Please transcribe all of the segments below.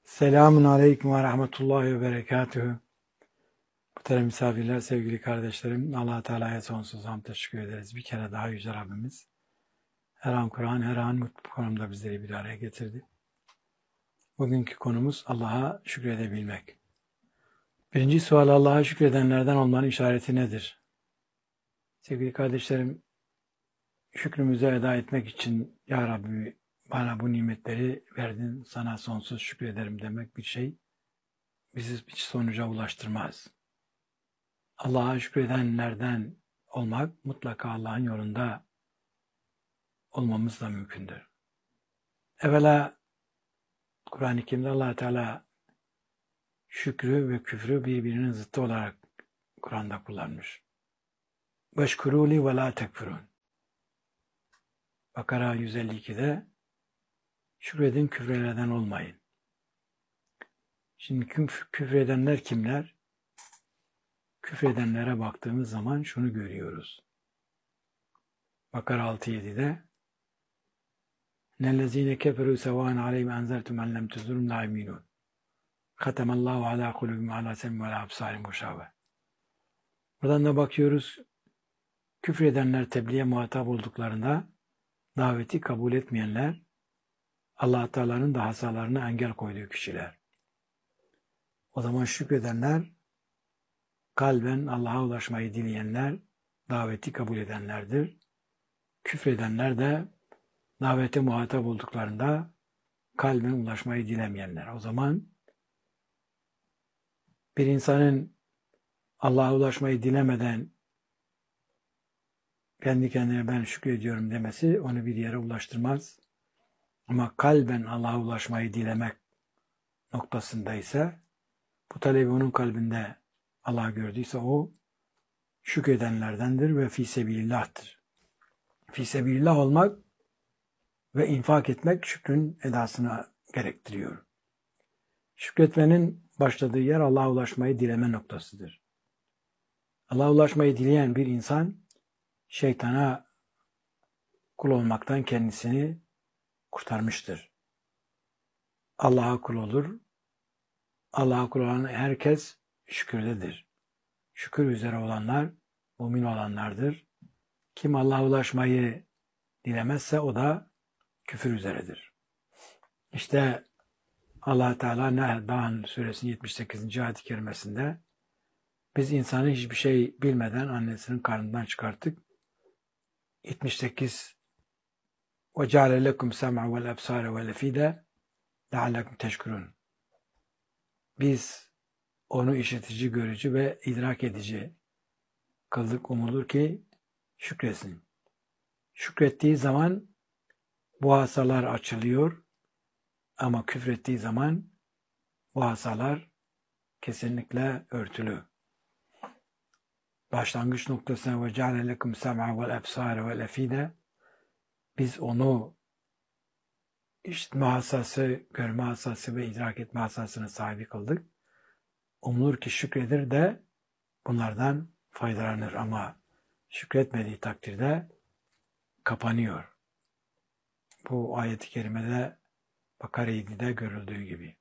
Selamun Aleyküm ve Rahmetullahi ve Berekatühü. Muhterem misafirler, sevgili kardeşlerim, Allah-u Teala'ya sonsuz hamd teşekkür ederiz. Bir kere daha Yüce Rabbimiz her an Kur'an, her an mutlu konumda bizleri bir araya getirdi. Bugünkü konumuz Allah'a şükredebilmek. Birinci sual, Allah'a şükredenlerden olmanın işareti nedir? Sevgili kardeşlerim, şükrümüzü eda etmek için Ya Rabbi bana bu nimetleri verdin, sana sonsuz şükrederim demek bir şey bizi hiç sonuca ulaştırmaz. Allah'a şükredenlerden olmak mutlaka Allah'ın yolunda olmamız da mümkündür. Evvela Kur'an-ı Kerim'de Allah Teala şükrü ve küfrü birbirinin zıttı olarak Kur'an'da kullanmış. Veşkurûli ve lâ tekfurûn. Bakara 152'de şükredin, küfredenlerden olmayın. Şimdi küfredenler kimler? Küfredenlere baktığımız zaman şunu görüyoruz. Bakara 6-7'de nellezîne keferû sevâen aleyhim enzertum en lem tuzurhum lâ yu'minûn. Khatemallahu alâ kulûbihim ve alâ sem'ihim ve alâ absârihim gışâve. Buradan da bakıyoruz, küfredenler tebliğe muhatap olduklarında daveti kabul etmeyenler, Allah Teala'nın da hasalarına engel koyduğu kişiler. O zaman şükredenler, kalben Allah'a ulaşmayı dileyenler, daveti kabul edenlerdir. Küfredenler de davete muhatap olduklarında kalben ulaşmayı dilemeyenler. O zaman bir insanın Allah'a ulaşmayı dilemeden kendi kendine ben şükrediyorum demesi onu bir yere ulaştırmaz. Ama kalben Allah'a ulaşmayı dilemek noktasında ise bu talebi onun kalbinde Allah gördüyse o şükredenlerdendir ve fîsebilillah'tır. Fîsebilillah olmak ve infak etmek şükrün edasını gerektiriyor. Şükretmenin başladığı yer Allah'a ulaşmayı dileme noktasıdır. Allah'a ulaşmayı dileyen bir insan şeytana kul olmaktan kendisini kurtarmıştır. Allah'a kul olur. Allah'a kul olan herkes şükürdedir. Şükür üzere olanlar mümin olanlardır. Kim Allah'a ulaşmayı dilemezse o da küfür üzeredir. İşte Allah Teala Nahl suresinin 78. ayet-i kerimesinde biz insanı hiçbir şey bilmeden annesinin karnından çıkarttık. 78 وَجَعَلَ لَكُمْ سَمْعَ وَالْأَبْصَارَ وَالْأَفِيدَ لَعَلَّكُمْ تَشْكُرُونَ. Biz onu işitici, görücü ve idrak edici kıldık, umulur ki şükretsin. Şükrettiği zaman bu hasalar açılıyor ama küfrettiği zaman bu hasalar kesinlikle örtülü. Başlangıç noktasına وَجَعَلَ لَكُمْ سَمْعَ وَالْأَبْصَارَ وَالْأَفِيدَ biz onu işitme hassası, görme hassası ve idrak etme hassasına sahibi kıldık. Umulur ki şükredir de bunlardan faydalanır ama şükretmediği takdirde kapanıyor. Bu ayet-i kerimede Bakara 7'de görüldüğü gibi.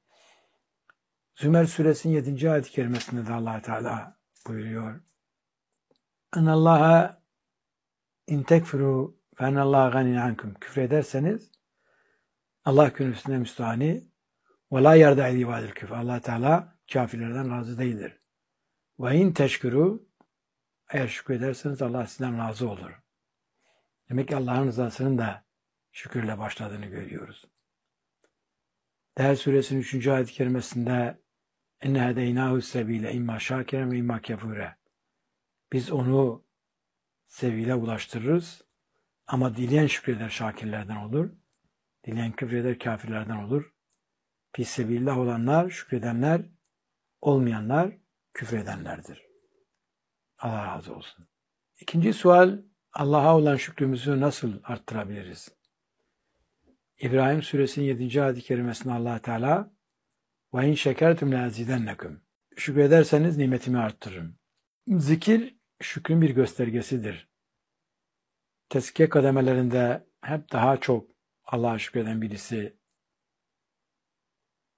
Zümer suresinin 7. ayet-i kerimesinde de Allah Teala buyuruyor. Enallaha in tekfuru fe enallaha ganin ankum. Küfrederseniz Allah kürsüsüne müstahani ve la yarda edivadil küfür. Allah Teala kafirlerden razı değildir. Ve in teşkuru eğer şükrederseniz Allah sizden razı olur. Demek ki Allah'ın rızasının da şükürle başladığını görüyoruz. Değer suresinin 3. ayet-i kerimesinde enne hedeynahu sebile imma şakiren ve imma kefure. Biz onu sevile ulaştırırız ama dileyen şükreder şakirlerden olur. Dileyen küfreder kafirlerden olur. Fissebillah olanlar, şükredenler, olmayanlar küfredenlerdir. Allah razı olsun. İkinci sual, Allah'a olan şükrümüzü nasıl arttırabiliriz? İbrahim suresinin 7. ayet-i kerimesinde Allah Teala وَاِنْ شَكَرْتُمْ لَاzidennekum. Şükrederseniz nimetimi arttırırım. Zikir şükrün bir göstergesidir. Tezkiye kademelerinde hep daha çok Allah'a şükreden birisi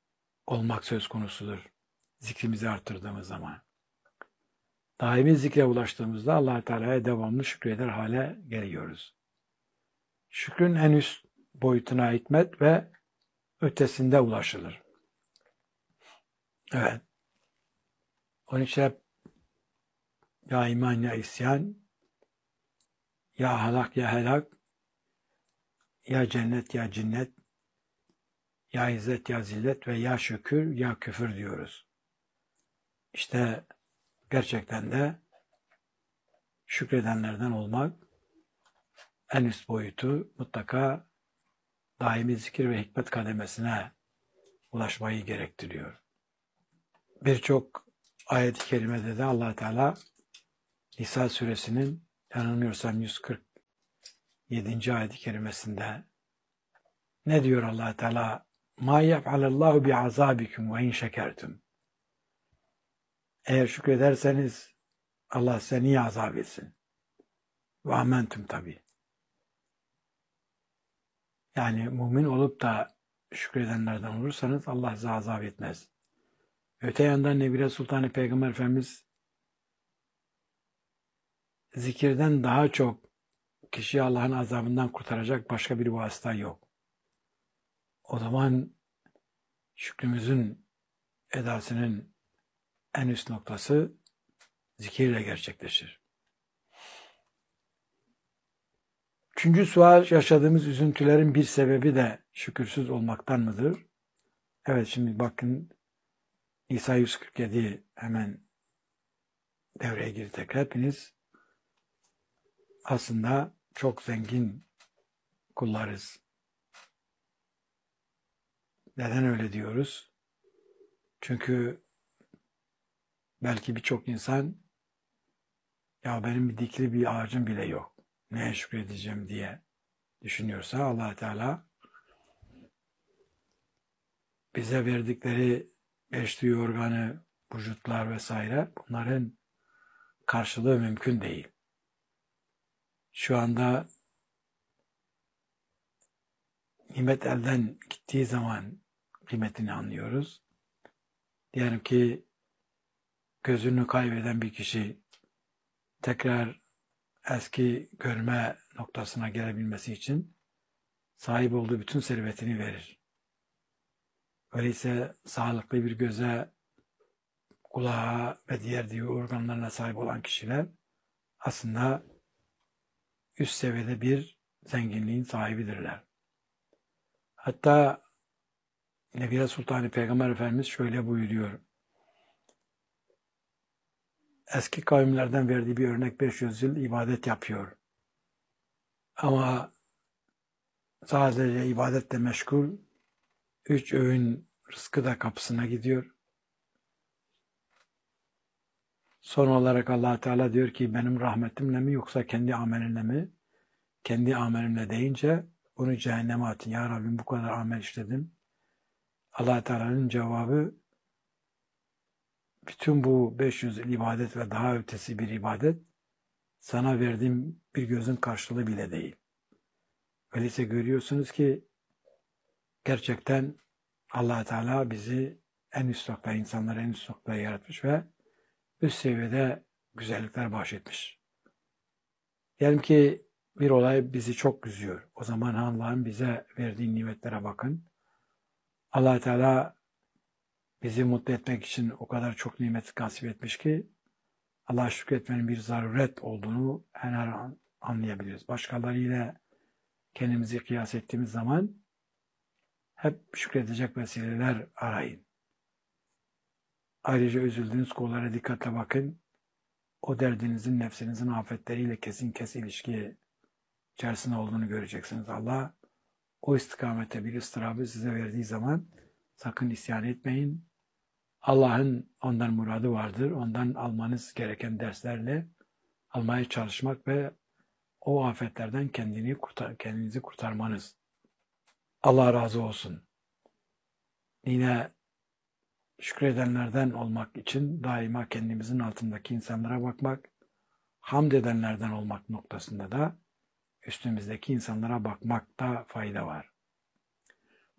olmak söz konusudur. Zikrimizi arttırdığımız zaman. Daimi zikre ulaştığımızda Allah Teala'ya devamlı şükreder hale geliyoruz. Şükrün en üst boyutuna hikmet ve ötesinde ulaşılır. Evet. Onun için hep ya iman ya isyan, ya halak ya helak, ya cennet ya cinnet, ya izzet ya zillet ve ya şükür ya küfür diyoruz. İşte gerçekten de şükredenlerden olmak en üst boyutu mutlaka daimi zikir ve hikmet kademesine ulaşmayı gerektiriyor. Birçok ayet-i kerimede de Allah Teala Nisa suresinin yanılmıyorsam 147. ayet-i kerimesinde ne diyor Allah Teala? Ma yef'alallahu bi'azabikum ve in şekertum. Eğer şükrederseniz Allah size niye azap etsin? Ve amentum tabi. Yani mümin olup da şükredenlerden olursanız Allah size azap etmez. Öte yandan Nebire Sultanı Peygamber Efendimiz zikirden daha çok kişiyi Allah'ın azabından kurtaracak başka bir vasıta yok. O zaman şükrümüzün edasının en üst noktası zikirle gerçekleşir. Üçüncü sual, yaşadığımız üzüntülerin bir sebebi de şükürsüz olmaktan mıdır? Evet, şimdi bakın Nisa 147 hemen devreye girdi tekrar. Hepiniz aslında çok zengin kullarız. Neden öyle diyoruz? Çünkü belki birçok insan ya benim bir dikili bir ağacım bile yok. Neye şükredeceğim diye düşünüyorsa Allah Teala bize verdikleri beş duyu organı, vücutlar vesaire bunların karşılığı mümkün değil. Şu anda nimet elden gittiği zaman kıymetini anlıyoruz. Diyelim ki gözünü kaybeden bir kişi tekrar eski görme noktasına gelebilmesi için sahip olduğu bütün servetini verir. Öyleyse sağlıklı bir göze, kulağa ve diğer duyu organlarına sahip olan kişiler aslında üst seviyede bir zenginliğin sahibidirler. Hatta Nebire Sultanı Peygamber Efendimiz şöyle buyuruyor. Eski kavimlerden verdiği bir örnek 500 yıl ibadet yapıyor. Ama sadece ibadetle meşgul, 3 öğün rızkı da kapısına gidiyor. Son olarak Allah Teala diyor ki benim rahmetimle mi yoksa kendi amelinle mi? Kendi amelimle deyince bunu cehenneme atın. Ya Rabbim bu kadar amel işledim. Allah Teala'nın cevabı bütün bu 500 ibadet ve daha ötesi bir ibadet sana verdiğim bir gözün karşılığı bile değil. Öyleyse görüyorsunuz ki gerçekten Allah Teala bizi en üst noktaya, insanları en üst noktaya yaratmış ve üst seviyede güzellikler bahşetmiş. Diyelim ki bir olay bizi çok üzüyor. O zaman Allah'ın bize verdiği nimetlere bakın. Allah Teala bizi mutlu etmek için o kadar çok nimet nasip etmiş ki Allah'a şükretmenin bir zaruret olduğunu her an anlayabiliriz. Başkalarıyla kendimizi kıyas ettiğimiz zaman hep şükredecek vesileler arayın. Ayrıca üzüldüğünüz konulara dikkatle bakın. O derdinizin nefsinizin afetleriyle kesin ilişki içerisinde olduğunu göreceksiniz. Allah o istikamette bir ıstırabı size verdiği zaman sakın isyan etmeyin. Allah'ın ondan muradı vardır. Ondan almanız gereken derslerle almaya çalışmak ve o afetlerden kendinizi kurtarmanız. Allah razı olsun. Yine şükredenlerden olmak için daima kendimizin altındaki insanlara bakmak, hamd edenlerden olmak noktasında da üstümüzdeki insanlara bakmakta fayda var.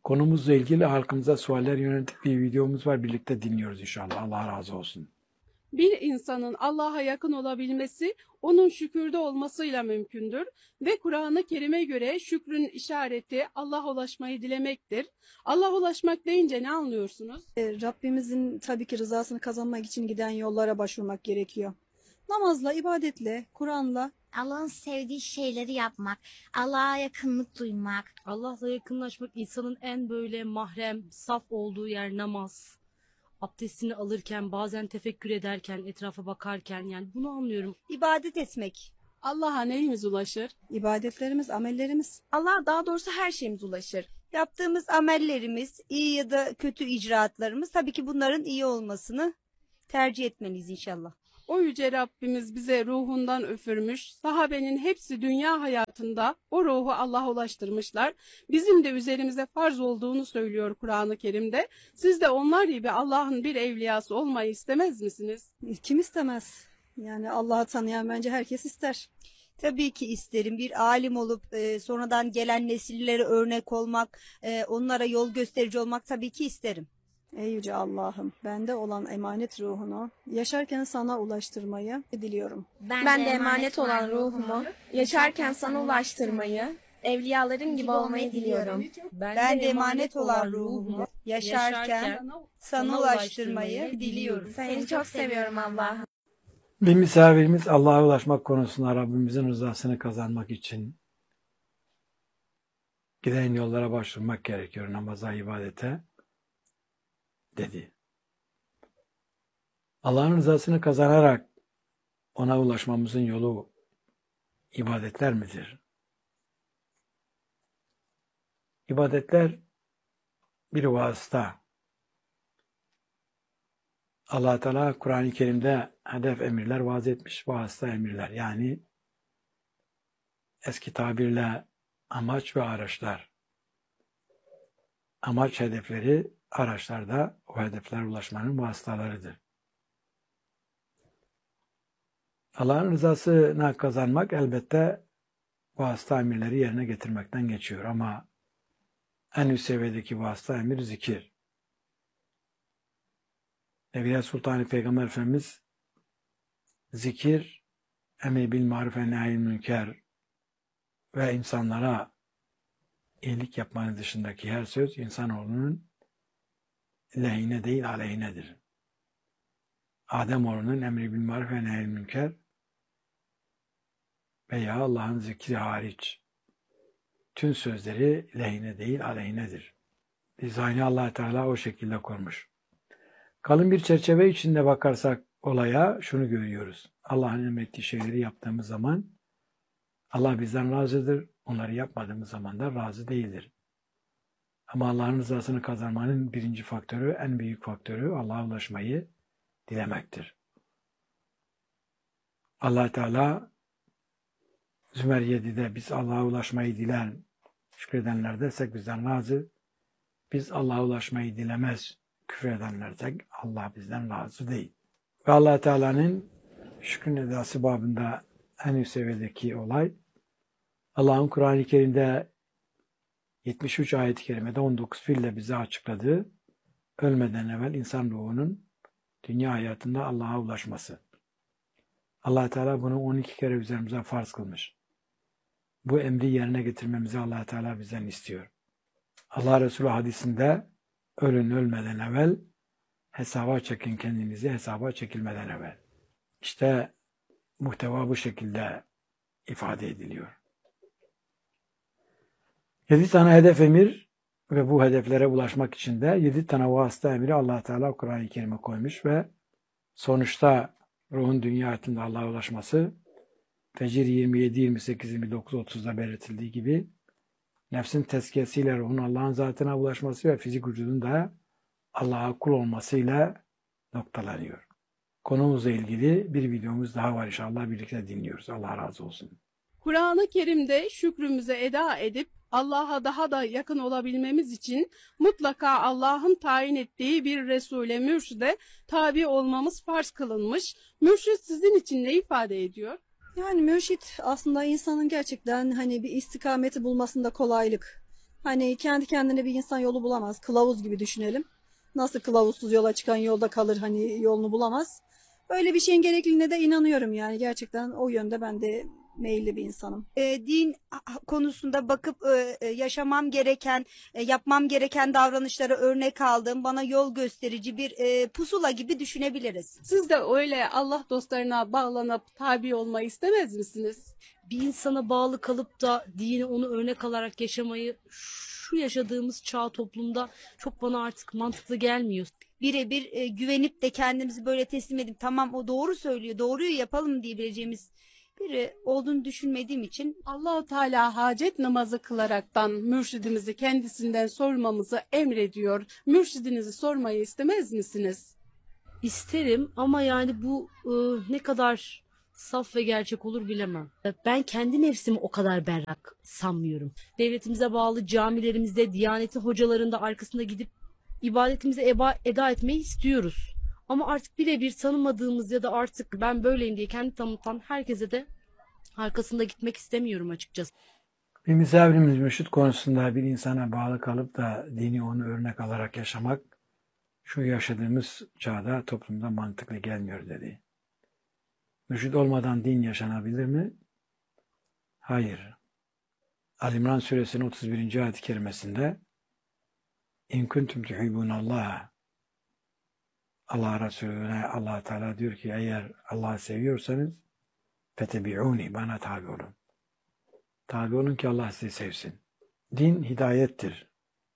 Konumuzla ilgili halkımıza sualler yönelik bir videomuz var. Birlikte dinliyoruz inşallah. Allah razı olsun. Bir insanın Allah'a yakın olabilmesi onun şükürde olmasıyla mümkündür ve Kur'an-ı Kerim'e göre şükrün işareti Allah'a ulaşmayı dilemektir. Allah'a ulaşmak deyince ne anlıyorsunuz? Rabbimizin tabii ki rızasını kazanmak için giden yollara başvurmak gerekiyor. Namazla, ibadetle, Kur'an'la. Allah'ın sevdiği şeyleri yapmak, Allah'a yakınlık duymak. Allah'la yakınlaşmak insanın en böyle mahrem, saf olduğu yer namaz. Abdestini alırken, bazen tefekkür ederken, etrafa bakarken, yani bunu anlıyorum. İbadet etmek. Allah'a neyimiz ulaşır? İbadetlerimiz, amellerimiz. Allah daha doğrusu her şeyimiz ulaşır. Yaptığımız amellerimiz, iyi ya da kötü icraatlarımız, tabii ki bunların iyi olmasını tercih etmeliyiz inşallah. O yüce Rabbimiz bize ruhundan üfürmüş, sahabenin hepsi dünya hayatında o ruhu Allah'a ulaştırmışlar. Bizim de üzerimize farz olduğunu söylüyor Kur'an-ı Kerim'de. Siz de onlar gibi Allah'ın bir evliyası olmayı istemez misiniz? Kim istemez? Yani Allah'ı tanıyan bence herkes ister. Tabii ki isterim. Bir alim olup sonradan gelen nesillere örnek olmak, onlara yol gösterici olmak tabii ki isterim. Ey yüce Allah'ım, bende olan emanet ruhunu yaşarken sana ulaştırmayı diliyorum. Ben de emanet olan ruhumu yaşarken sana ulaştırmayı, evliyaların gibi olmayı diliyorum. Ben de emanet olan ruhumu yaşarken sana ulaştırmayı diliyorum. Seni çok seviyorum Allah'ım. Bir misafirimiz Allah'a ulaşmak konusunda Rabbimizin rızasını kazanmak için giden yollara başvurmak gerekiyor, namaza, ibadete dedi. Allah'ın rızasını kazanarak ona ulaşmamızın yolu ibadetler midir? İbadetler bir vasıta. Allah Teala Kur'an-ı Kerim'de hedef emirler vaaz etmiş, vasıta emirler. Yani eski tabirle amaç ve araçlar. Amaç hedefleri, araçlar da o hedeflere ulaşmanın vasıtalarıdır. Allah'ın rızasını kazanmak elbette vasıta emirleri yerine getirmekten geçiyor ama en üst seviyedeki vasıta emir zikir. Evliya Sultan Peygamber Efendimiz zikir, emri bil maruf ve nehy münker ve insanlara iyilik yapmanın dışındaki her söz insanoğlunun lehine değil aleyhinedir. Ademoğlunun emri bil maruf ve nehy münker veya Allah'ın zikri hariç tüm sözleri lehine değil aleyhinedir. Dizaynı Allah Teala o şekilde kurmuş. Kalın bir çerçeve içinde bakarsak olaya şunu görüyoruz. Allah'ın emrettiği şeyleri yaptığımız zaman Allah bizden razıdır. Onları yapmadığımız zaman da razı değildir. Ama Allah'ın rızasını kazanmanın birinci faktörü, en büyük faktörü Allah'a ulaşmayı dilemektir. Allah Teala Zümer 7'de biz Allah'a ulaşmayı dilen, şükredenler dersek bizden razı. Biz Allah'a ulaşmayı dilemez, küfredenlersek Allah bizden razı değil. Ve Allah Teala'nın şükrün edası babında en üst seviyedeki olay, Allah'ın Kur'an-ı Kerim'de 73 ayet-i kerimede 19 fiille bize açıkladığı ölmeden evvel insan ruhunun dünya hayatında Allah'a ulaşması. Allah Teala bunu 12 kere üzerimize farz kılmış. Bu emri yerine getirmemizi Allah Teala bizden istiyor. Allah Resulü hadisinde ölün ölmeden evvel hesaba çekin kendinizi hesaba çekilmeden evvel. İşte muhteva bu şekilde ifade ediliyor. 7 tane hedef emir ve bu hedeflere ulaşmak için de 7 tane vasıta emiri Allah Teala Kur'an-ı Kerim'e koymuş ve sonuçta ruhun dünya hayatında Allah'a ulaşması Fecir 27, 28, 29, 30'da belirtildiği gibi nefsin tezkiyesiyle ruhun Allah'ın zatına ulaşması ve fizik vücudun da Allah'a kul olmasıyla noktalanıyor. Konumuzla ilgili bir videomuz daha var inşallah birlikte dinliyoruz. Allah razı olsun. Kur'an-ı Kerim'de şükrümüzü eda edip Allah'a daha da yakın olabilmemiz için mutlaka Allah'ın tayin ettiği bir Resul'e, mürşide tabi olmamız farz kılınmış. Mürşid sizin için ne ifade ediyor? Yani mürşit aslında insanın gerçekten hani bir istikameti bulmasında kolaylık. Hani kendi kendine bir insan yolu bulamaz. Kılavuz gibi düşünelim. Nasıl kılavuzsuz yola çıkan yolda kalır, hani yolunu bulamaz. Öyle bir şeyin gerekliliğine de inanıyorum yani. Gerçekten o yönde ben de meyilli bir insanım. Din konusunda bakıp yaşamam gereken, yapmam gereken davranışlara örnek aldığım, bana yol gösterici bir pusula gibi düşünebiliriz. Siz de öyle Allah dostlarına bağlanıp tabi olmayı istemez misiniz? Bir insana bağlı kalıp da dini onu örnek alarak yaşamayı şu yaşadığımız çağ toplumda çok bana artık mantıklı gelmiyor. Birebir güvenip de kendimizi böyle teslim edip tamam o doğru söylüyor, doğruyu yapalım diyebileceğimiz biri olduğunu düşünmediğim için Allahu Teala hacet namazı kılaraktan mürşidimizi kendisinden sormamızı emrediyor. Mürşidinizi sormayı istemez misiniz? İsterim ama yani bu ne kadar saf ve gerçek olur bilemem. Ben kendi nefsimi o kadar berrak sanmıyorum. Devletimize bağlı camilerimizde, Diyanet'in hocalarında arkasında gidip ibadetimizi eda etmeyi istiyoruz. Ama artık birebir tanımadığımız ya da artık ben böyleyim diye kendi tanıtan herkese de arkasında gitmek istemiyorum açıkçası. Bir misafirimiz mürşit konusunda bir insana bağlı kalıp da dini onu örnek alarak yaşamak şu yaşadığımız çağda toplumda mantıklı gelmiyor dedi. Mürşit olmadan din yaşanabilir mi? Hayır. Ali-İmran suresinin 31. ayet-i kerimesinde İn kuntum tuhibbunallah, Allah Resulüne Allah Teala diyor ki eğer Allah'ı seviyorsanız fetebi'uni, bana tabi olun. Tabi olun ki Allah sizi sevsin. Din hidayettir.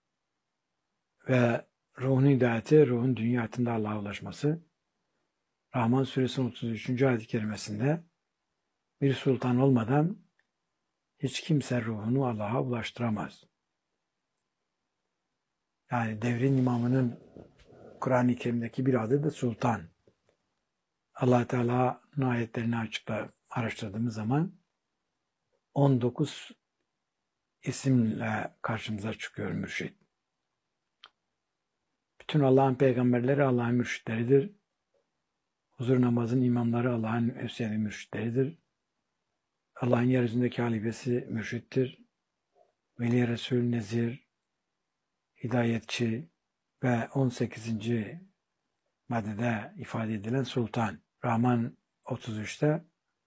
Ve ruhun hidayeti, ruhun dünya hayatında Allah'a ulaşması. Rahman suresinin 33. ayet-i kerimesinde bir sultan olmadan hiç kimse ruhunu Allah'a ulaştıramaz. Yani devrin imamının Kur'an-ı Kerim'deki bir adı da sultan. Allah Teala'nın ayetlerini araştırdığımız zaman 19 isimle karşımıza çıkıyor mürşit. Bütün Allah'ın peygamberleri Allah'ın mürşitleridir. Huzur namazın imamları Allah'ın ösiyeli mürşitleridir. Allah'ın yeryüzündeki halifesi mürşittir. Veli Resul, Nezir, hidayetçi ve 18. maddede ifade edilen sultan. Rahman 33'te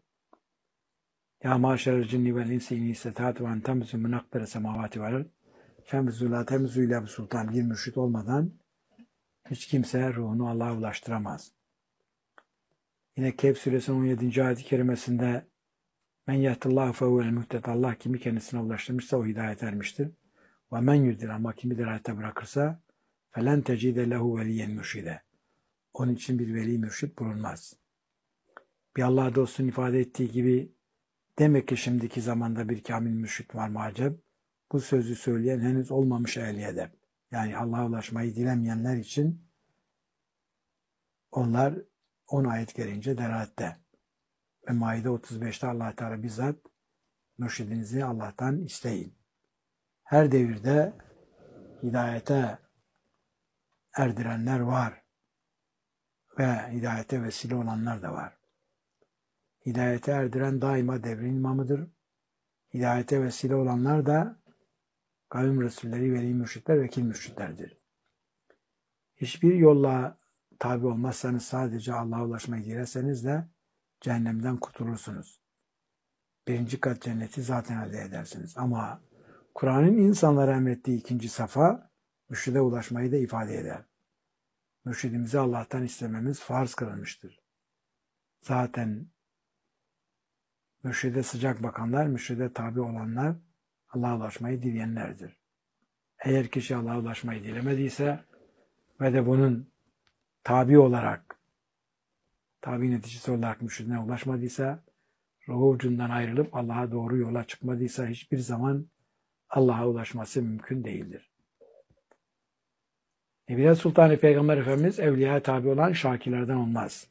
Ya maşerel cinni vel insi in istata'tu en temzu min akbere semavati vel ard femzu la temzu ila sultan. Bir mürşit olmadan hiç kimse ruhunu Allah'a ulaştıramaz. Yine Kehf suresinin 17. ayet-i kerimesinde men yahdillahu fehuvel muhted. Allah kimi kendisine ulaştırmışsa o hidayet ermiştir. Ve men yudil, ama kimi dirayete bırakırsa felen tecide lehu veliyen mürşide. Onun için bir veli mürşit bulunmaz. Bir Allah dostunun ifade ettiği gibi demek ki şimdiki zamanda bir kamil mürşit var mı acep? Bu sözü söyleyen henüz olmamış ehli edep. Yani Allah'a ulaşmayı dilemeyenler için onlar 10 ayet gelince derahatte. Ve Maide 35'te Allah Teala bizzat mürşidinizi Allah'tan isteyin. Her devirde hidayete erdirenler var ve hidayete vesile olanlar da var. Hidayete erdiren daima devrin imamıdır. Hidayete vesile olanlar da kavim resulleri, veli mürşitler, vekil mürşitlerdir. Hiçbir yolla tabi olmazsanız, sadece Allah'a ulaşmayı dilerseniz de cehennemden kurtulursunuz. 1. kat cenneti zaten elde edersiniz. Ama Kur'an'ın insanlara emrettiği 2. safa mürşide ulaşmayı da ifade eder. Mürşidimizi Allah'tan istememiz farz kılınmıştır. Zaten mürşide sıcak bakanlar, mürşide tabi olanlar Allah'a ulaşmayı dileyenlerdir. Eğer kişi Allah'a ulaşmayı dilemediyse ve de bunun tabi olarak, tabi neticesi olarak mürşidine ulaşmadıysa, ruhu ucundan ayrılıp Allah'a doğru yola çıkmadıysa hiçbir zaman Allah'a ulaşması mümkün değildir. Nebiler Sultanı Peygamber Efendimiz evliyaya tabi olan şakirlerden olmaz.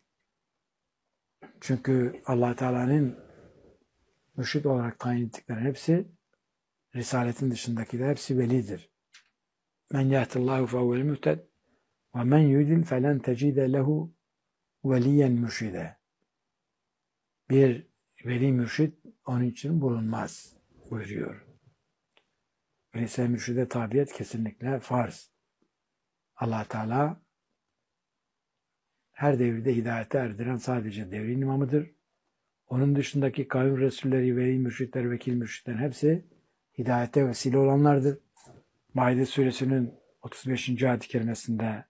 Çünkü Allah Teala'nın mürşid olarak tayin ettikleri hepsi, Risaletin dışındakiler hepsi velidir. Men yahdillahu fehuvel muhted ve men yudil felen tecide lehu veliyen mürşide. Bir veli mürşid onun için bulunmaz buyuruyor. Öyleyse mürşide tabiyet kesinlikle farz. Allah Teala her devirde hidayete erdiren sadece devrin imamıdır. Onun dışındaki kavim resulleri, veli mürşitler, vekil mürşitlerin hepsi hidayete vesile olanlardır. Maide suresinin 35. ayet-i kerimesinde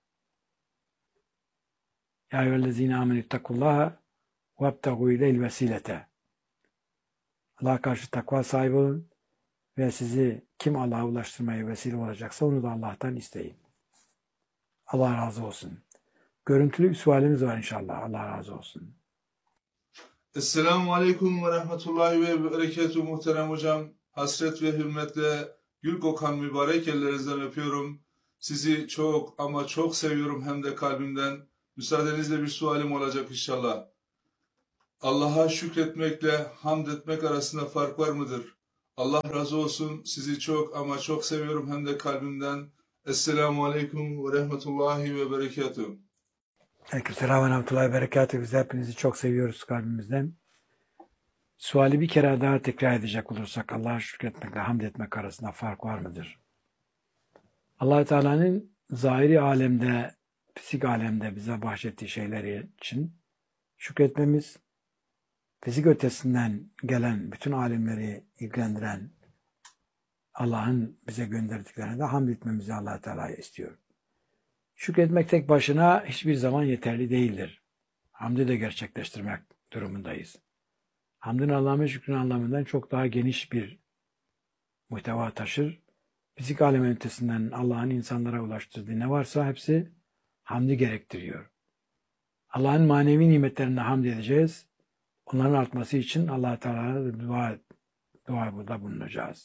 Ya eyyühellezine amenüttekullaha vebtegû ileyl vesilete. Allah'a karşı takva sahibi olun ve sizi kim Allah'a ulaştırmaya vesile olacaksa onu da Allah'tan isteyin. Allah razı olsun. Görüntülü bir sualimiz var inşallah. Allah razı olsun. Esselamu Aleyküm ve Rahmetullahi ve Berekatuhu muhterem hocam. Hasret ve hürmetle gül kokan mübarek ellerinizden öpüyorum. Sizi çok ama çok seviyorum hem de kalbimden. Müsaadenizle bir sualim olacak inşallah. Allah'a şükretmekle hamd etmek arasında fark var mıdır? Allah razı olsun. Sizi çok ama çok seviyorum hem de kalbimden. Esselamu Aleyküm ve Rahmetullahi ve Berekatuhu. Aleykümselam ve rahmetullahi ve berekatuhu. Biz hepinizi çok seviyoruz kalbimizden. Suali bir kere daha tekrar edecek olursak Allah'a şükretmekle hamd etmek arasında fark var mıdır? Allah Teala'nın zahiri alemde, fizik alemde bize bahşettiği şeyleri için şükretmemiz, fizik ötesinden gelen bütün alemleri ilgilendiren Allah'ın bize gönderdiklerine de hamd etmemizi Allah Teala'ya istiyor. Şükretmek tek başına hiçbir zaman yeterli değildir. Hamdi de gerçekleştirmek durumundayız. Hamdın Allah'ın şükrün anlamından çok daha geniş bir muhteva taşır. Fizik alemin ötesinden Allah'ın insanlara ulaştırdığı ne varsa hepsi hamdi gerektiriyor. Allah'ın manevi nimetlerine hamd edeceğiz. Onların artması için Allah Teala'ya dua burada bulunacağız.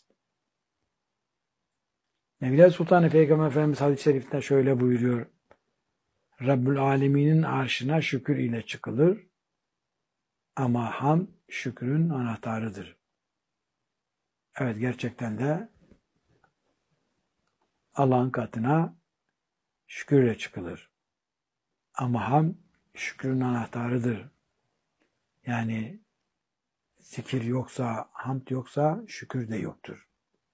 Nebiler Sultanı Peygamber Efendimiz hadis-i şerifte şöyle buyuruyor. Rabbül Alemin'in arşına şükür ile çıkılır ama hamd şükrün anahtarıdır. Evet, gerçekten de Allah'ın katına şükürle çıkılır. Ama hamd şükrün anahtarıdır. Yani zikir yoksa, hamd yoksa şükür de yoktur.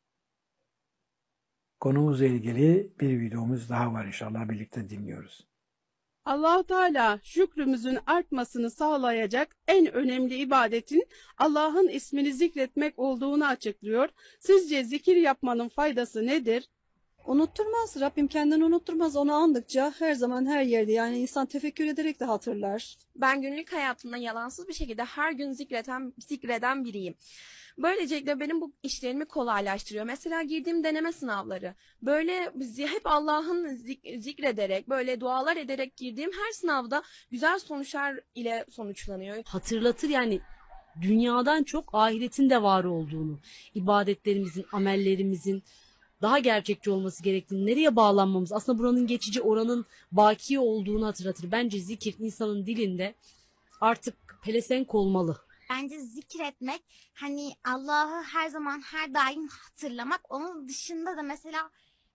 Konumuzla ilgili bir videomuz daha var, inşallah birlikte dinliyoruz. Allah Teala şükrümüzün artmasını sağlayacak en önemli ibadetin Allah'ın ismini zikretmek olduğunu açıklıyor. Sizce zikir yapmanın faydası nedir? Unutturmaz. Rabbim kendini unutturmaz. Onu andıkça her zaman her yerde, yani insan tefekkür ederek de hatırlar. Ben günlük hayatımda yalansız bir şekilde her gün zikreden biriyim. Böylelikle benim bu işlerimi kolaylaştırıyor. Mesela girdiğim deneme sınavları. Böyle hep Allah'ın zikrederek, böyle dualar ederek girdiğim her sınavda güzel sonuçlar ile sonuçlanıyor. Hatırlatır yani dünyadan çok ahiretin de var olduğunu, ibadetlerimizin, amellerimizin daha gerçekçi olması gerektiğini, nereye bağlanmamız, aslında buranın geçici, oranın baki olduğunu hatırlatır. Bence zikir insanın dilinde artık pelesenk olmalı. Bence zikretmek, hani Allah'ı her zaman her daim hatırlamak. Onun dışında da mesela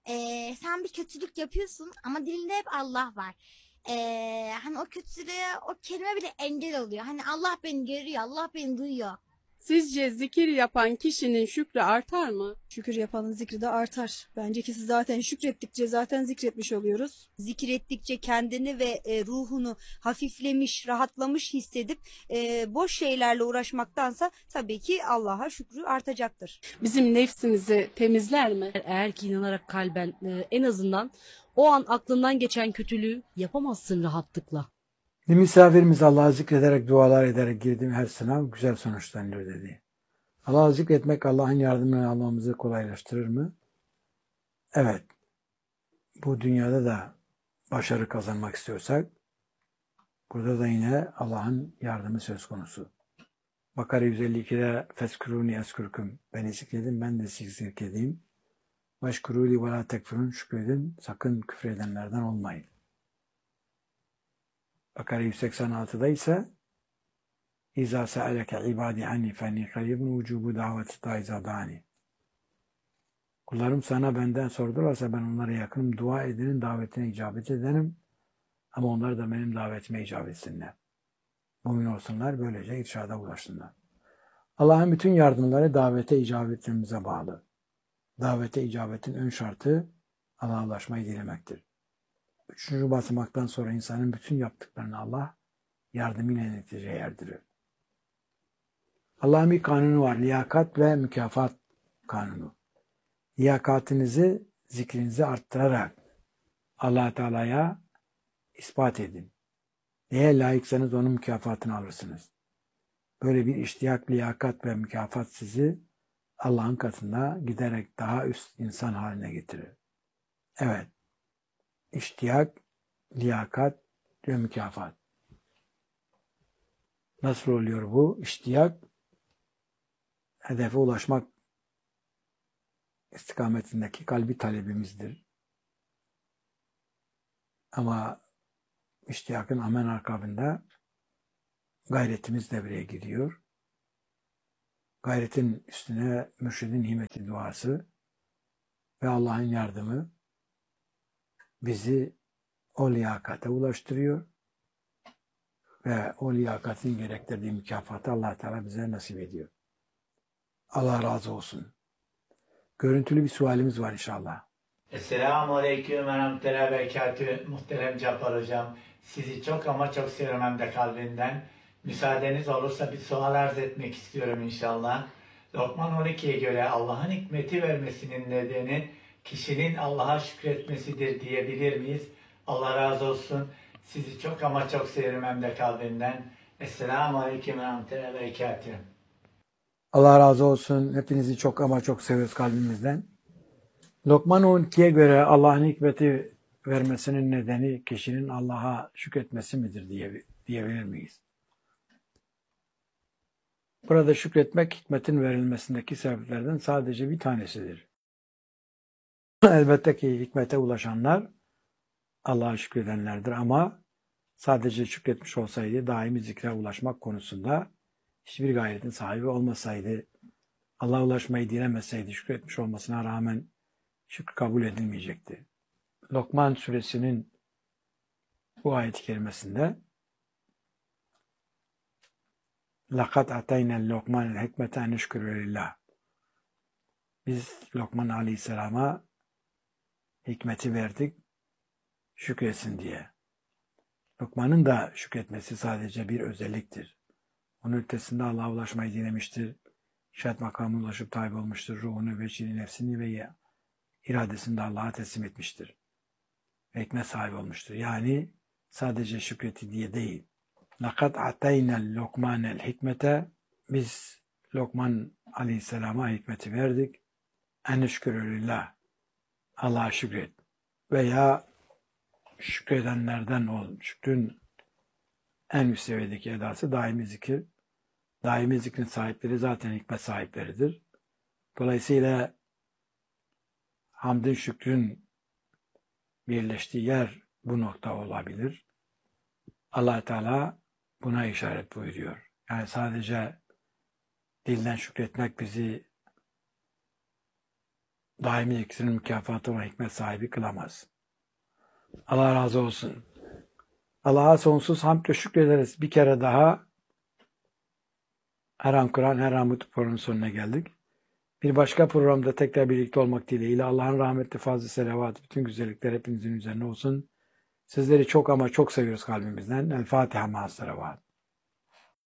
sen bir kötülük yapıyorsun ama dilinde hep Allah var. Hani o kötülüğe o kelime bile engel oluyor. Hani Allah beni görüyor, Allah beni duyuyor. Sizce zikir yapan kişinin şükrü artar mı? Şükür yapanın zikri de artar. Bence ki siz zaten şükrettikçe zaten zikretmiş oluyoruz. Zikir ettikçe kendini ve ruhunu hafiflemiş, rahatlamış hissedip boş şeylerle uğraşmaktansa tabii ki Allah'a şükrü artacaktır. Bizim nefsimizi temizler mi? Eğer ki inanarak kalben en azından o an aklından geçen kötülüğü yapamazsın rahatlıkla. Bir misafirimiz Allah'ı zikrederek, dualar ederek girdiğim her sınav güzel sonuçlanıyor dedi. Allah'ı zikretmek Allah'ın yardımını almamızı kolaylaştırır mı? Evet. Bu dünyada da başarı kazanmak istiyorsak burada da yine Allah'ın yardımı söz konusu. Bakara 152'de Feskuruni eskurkum. Beni zikredin, ben de sizi zikredeyim. Veşkuruli ve la tekfurun, şükredin, sakın küfredenlerden olmayın. Bakara 186'da ise İzâ se'aleke ibâdi anni fenni karibun vücubu daveti dâizâ dâni. Kullarım sana benden sordularsa ben onlara yakınım, dua edenin davetine icabet edenim ama onlar da benim davetime icabet etsinler. Mümin olsunlar, böylece irşada ulaşsınlar. Allah'ın bütün yardımları davete icabetimize bağlı. davete icabetin ön şartı Allah'a ulaşmayı dilemektir. Üçüncü basamaktan sonra insanın bütün yaptıklarını Allah yardımıyla neticeye erdirir. Allah'ın bir kanunu var. Liyakat ve mükafat kanunu. Liyakatinizi, zikrinizi arttırarak Allah Teala'ya ispat edin. Neye layıksanız onun mükafatını alırsınız. Böyle bir iştiyak, liyakat ve mükafat sizi Allah'ın katında giderek daha üst insan haline getirir. Evet. İştiyak, liyakat ve mükafat. Nasıl oluyor bu? İştiyak, hedefe ulaşmak istikametindeki kalbi talebimizdir. Ama iştiyakın hemen akabında gayretimiz devreye giriyor. Gayretin üstüne mürşidin himmeti duası ve Allah'ın yardımı bizi o liyakate ulaştırıyor ve o liyakatin gerektirdiği mükafatı Allah Teala bize nasip ediyor. Allah razı olsun. Görüntülü bir sualimiz var inşallah. Esselamu Aleyküm ve Rahmetullahi ve Berekatühü. Muhterem Cabbar Hocam, sizi çok ama çok seviyorum hem de kalbimden. Müsaadeniz olursa bir sual arz etmek istiyorum inşallah. Lokman 12'ye göre Allah'ın hikmeti vermesinin nedeni kişinin Allah'a şükretmesidir diyebilir miyiz? Allah razı olsun. Sizi çok ama çok seviyorum hem de kalbimden. Esselamu Aleyküm ve Rahmetullahi ve Berekatühü. Allah razı olsun. Hepinizi çok ama çok seviyoruz kalbimizden. Lokman 12'ye göre Allah'ın hikmeti vermesinin nedeni kişinin Allah'a şükretmesi midir diyebilir miyiz? Burada şükretmek hikmetin verilmesindeki sebeplerden sadece bir tanesidir. Elbette ki hikmete ulaşanlar Allah'a şükredenlerdir ama sadece şükretmiş olsaydı daimi zikre ulaşmak konusunda hiçbir gayretin sahibi olmasaydı, Allah'a ulaşmayı dilemeseydi şükretmiş olmasına rağmen şükür kabul edilmeyecekti. Lokman suresinin bu ayet-i kerimesinde لَقَدْ اَتَيْنَا الْلُقْمَانَ الْحِكْمَةَ اَنْ نُشْكُرُ لِلّٰهِ Biz Lokman Aleyhisselam'a hikmeti verdik, şükretsin diye. Lokman'ın da şükretmesi sadece bir özelliktir. Onun ötesinde Allah'a ulaşmayı dilemiştir. Şehadet makamına ulaşıp tabi olmuştur. Ruhunu, veçini, nefsini ve iradesini de Allah'a teslim etmiştir. Ve hikmet sahibi olmuştur. Yani sadece şükreti diye değil. لَقَدْ اَتَيْنَا الْلُقْمَانَ الْحِكْمَةَ Biz Lokman Aleyhisselam'a hikmeti verdik. اَنْ نُشْكُرُ لِلّٰهِ Allah'a şükret. Veya şükredenlerden ol. Şükrün en üst seviyedeki edası daimi zikir. Daimi zikrin sahipleri zaten hikmet sahipleridir. Dolayısıyla hamdin, şükrün birleştiği yer bu nokta olabilir. Allah Teala buna işaret buyuruyor. Yani sadece dilden şükretmek bizi daimi zikrin mükafatı olan hikmet sahibi kılamaz. Allah razı olsun. Allah'a sonsuz hamd ve şükrederiz. Bir kere daha Her An Kur'an, Her An Mutlu programının sonuna geldik. Bir başka programda tekrar birlikte olmak dileğiyle Allah'ın rahmetli fazl-ı selavatı, bütün güzellikler hepinizin üzerine olsun. Sizleri çok ama çok seviyoruz kalbimizden. El Fatiha ma'as salavat.